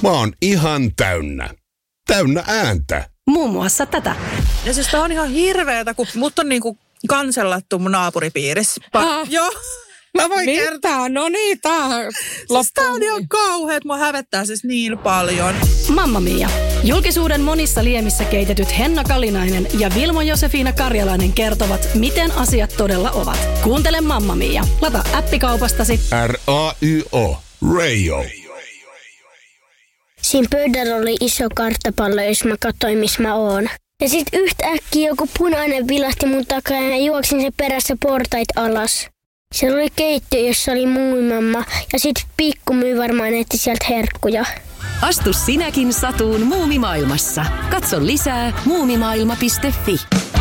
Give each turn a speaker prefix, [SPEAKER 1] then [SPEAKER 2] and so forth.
[SPEAKER 1] Mä oon ihan täynnä. Täynnä ääntä.
[SPEAKER 2] Muun muassa tätä.
[SPEAKER 3] Ja siis tää on ihan hirveetä, kun mut on niinku kansellattu mun naapuripiirissä. Joo. Mä voin kertoa.
[SPEAKER 4] No niin, tää
[SPEAKER 3] siis tää on ihan kauheet. Mua hävettää siis niin paljon.
[SPEAKER 2] Mamma Mia. Julkisuuden monissa liemissä keitetyt Henna Kalinainen ja Vilmo Josefina Karjalainen kertovat, miten asiat todella ovat. Kuuntele Mamma Mia. Lata appikaupastasi.
[SPEAKER 1] R-A-Y-O. Radio.
[SPEAKER 5] Siinä pöydällä oli iso karttapallo, jos mä katsoin, missä mä oon. Ja sit yhtäkkiä joku punainen vilahti mun takaa ja juoksin sen perässä portait alas. Siellä oli keittiö, jossa oli muumimamma ja sit Pikku myi varmaan etti sieltä herkkuja.
[SPEAKER 6] Astu sinäkin satuun muumimaailmassa. Katso lisää muumimaailma.fi.